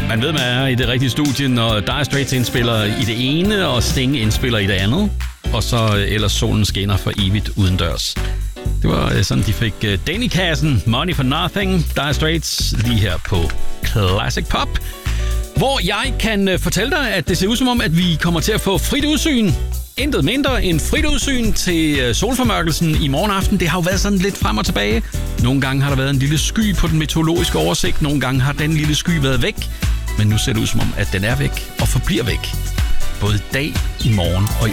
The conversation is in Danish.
Man ved, man er i det rigtige studie, når Dire Straits indspiller i det ene, og Sting indspiller i det andet. Og så ellers solen skinner for evigt udendørs. Det var sådan, de fik Danny-kassen, Money for Nothing, Dire Straits, lige her på Classic Pop. Hvor jeg kan fortælle dig, at det ser ud som om, at vi kommer til at få frit udsyn. Intet mindre end frit udsyn til solformørkelsen i morgen aften. Det har jo været sådan lidt frem og tilbage. Nogle gange har der været en lille sky på den meteorologiske oversigt. Nogle gange har den lille sky været væk. Men nu ser det ud som om, at den er væk og forbliver væk. Både i dag, i morgen og i